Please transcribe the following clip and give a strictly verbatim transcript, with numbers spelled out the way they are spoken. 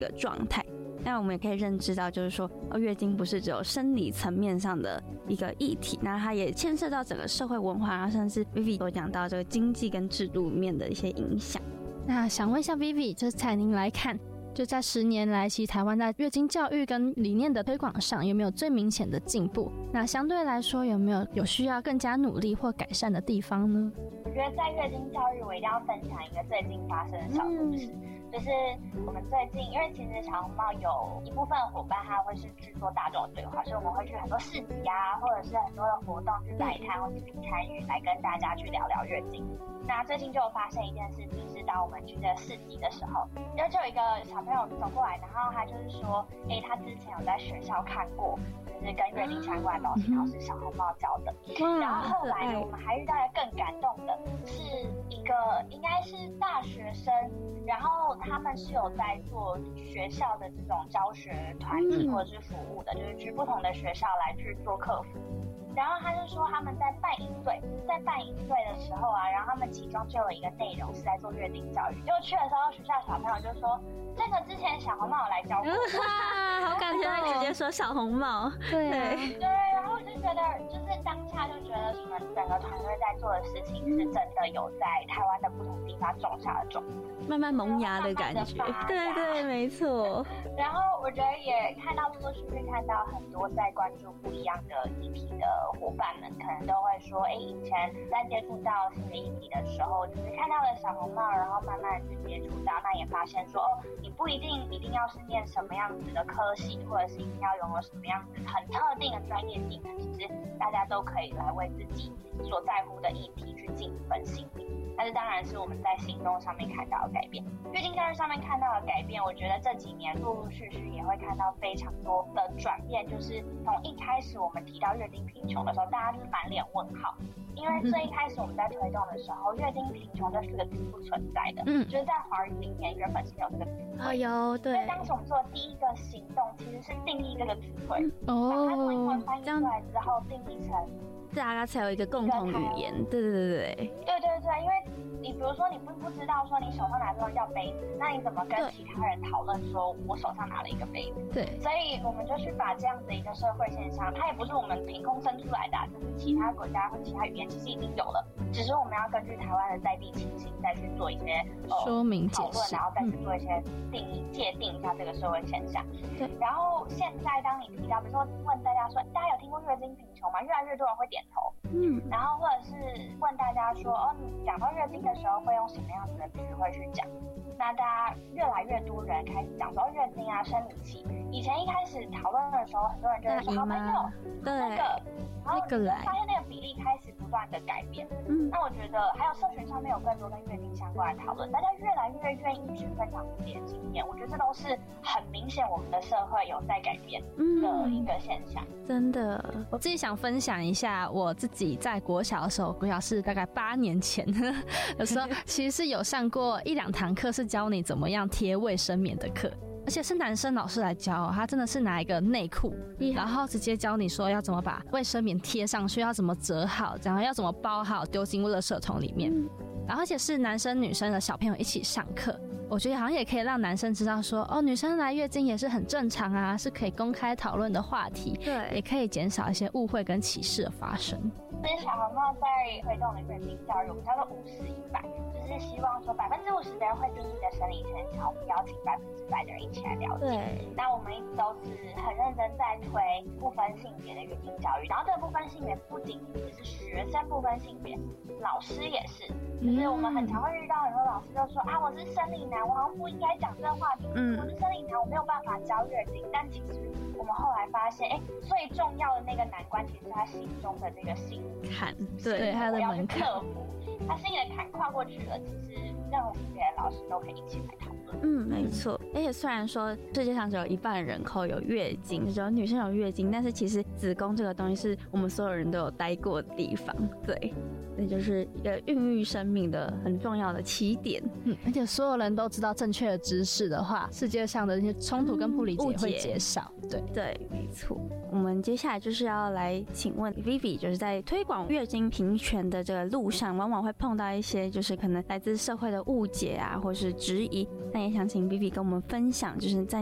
个状态。那我们也可以认知到，就是说，哦，月经不是只有生理层面上的一个议题，那它也牵涉到整个社会文化，然后甚至 Vivi 所讲到这个经济跟制度面的一些影响。 那想问一下 Vivi， 就是采您来看，就在十年来，其实台湾在月经教育跟理念的推广上，有没有最明显的进步？那相对来说，有没有有需要更加努力或改善的地方呢？ 我觉得在月经教育，我一定要分享一个最近发生的小故事。嗯就是我们最近，因为其实小红帽有一部分伙伴他会是制作大众的对话，所以我们会去很多市集啊，或者是很多的活动去摆摊或者去参与，来跟大家去聊聊月经。那最近就有发生一件事情，是当我们去这市集的时候，因为就有一个小朋友走过来，然后他就是说，哎、欸，他之前有在学校看过，就是跟月经相关的东西，然后是小红帽教的。然后后来呢，我们还遇到一个更感动的，是一个应该是大学生，然后他们是有在做学校的这种教学团体或者是服务的，就是去不同的学校来去做客服。然后他就说他们在办营队，在办营队的时候啊，然后他们其中就有一个内容是在做月经教育。结果去的时候，学校小朋友就说这个之前小红帽有来教过， 哇，好感动哦！直接说小红帽， 对对对，然后我就觉得，就是当下就觉得你们整个团队在做的事情是真的有在台湾的不同地方种下了种子， 慢慢萌芽的感觉。对对，没错。 然后我觉得也看到陆陆续续看到很多在关注不一样的议题的伙伴们，可能都会说，哎，以前在接触到性的议题的时候，就是看到了小红帽，然后慢慢去接触到，那也发现说，哦，你不一定一定要是念什么样子的科系，或者是一定要拥有什么样子很特定的专业技能，其实大家都可以来为自己所在乎的议题去尽一份心力。但是当然是我们在行动上面看到的改变，月经教育上面看到的改变，我觉得这几年陆陆续续也会看到非常多的转变。就是从一开始我们提到月经贫穷的时候，大家就是满脸问号，因为最一开始我们在推动的时候，月经贫穷这四个字不存在的，嗯，就是在华语里面原本是没有这个词汇。 哦，有，对。 所以当时我们做的第一个行动其实是定义这个词汇，哦，把它从英文翻译出来之后定义成。 大家才有一个共同语言，对对对对对对对，因为你比如说你不不知道说你手上拿这东西叫杯子，那你怎么跟其他人讨论说我手上拿了一个杯子？ 对， 所以我们就去把这样的一个社会现象，它也不是我们凭空生出来的，就是其他国家或其他语言其实已经有了，只是我们要根据台湾的在地情形再去做一些呃说明解释， 讨论，然后再去做一些定义、嗯、界定一下这个社会现象。对，然后现在当你提到，比如说问大家说，大家有听过月经贫穷吗？越来越多人会点头，嗯，然后或者是问大家说，哦，你讲到月经的时候会用什么样子的词汇去讲？那大家越来越多人开始讲说月经啊、生理期。以前一开始讨论的时候，很多人就会说好没有对那个，然后你发现那个比例开始不断的改变。嗯，那我觉得还有社群上面有更多跟月经相关的讨论，大家越来越愿意去分享自己的经验。我觉得这都是很明显我们的社会有在改变的一个现象。 嗯、真的， 我自己想分享一下我自己在国小的时候，国小是大概八年前的时候，其实是有上过一两堂课是教你怎么样贴卫生棉的课。而且是男生老师来教，他真的是拿一个内裤，然后直接教你说要怎么把卫生棉贴上去，要怎么折好，然后要怎么包好，丢进垃圾桶里面。然后而且是男生女生的小朋友一起上课，我觉得好像也可以让男生知道说，哦，女生来月经也是很正常啊，是可以公开讨论的话题，对，也可以减少一些误会跟歧视的发生。 所以小红帽在推动的月经教育，我们叫做五十一百，就是希望说百分之五十的人会定义的生理现象，我们邀请百分之百的人一起来了解。对，那我们一直都是很认真在推不分性别的月经教育，然后这个不分性别不仅仅只是学生不分性别，老师也是。就是我们很常会遇到很多老师就说啊，我是生理男，我好像不应该讲这个话题。嗯，我是生理男，我没有办法教月经。但其实我们后来发现，哎，最重要的那个难关其实是他心中的这个心坎，对，他的门槛， 克服他心里的坎跨过去了。其实任何性别的老师都可以一起来讨论。 嗯，没错。而且虽然说世界上只有一半人口有月经，只有女生有月经，但是其实子宫这个东西是我们所有人都有待过的地方，对。 那就是一个孕育生命的很重要的起点。 嗯，而且所有人都知道正确的知识的话，世界上的那些冲突跟不理解也会减少。嗯、对对，没错。我们接下来就是要来请问 Vivi， 就是在推广月经平权的这个路上，往往会碰到一些就是可能来自社会的误解啊，或是质疑。那也想请 Vivi 跟我们分享，就是在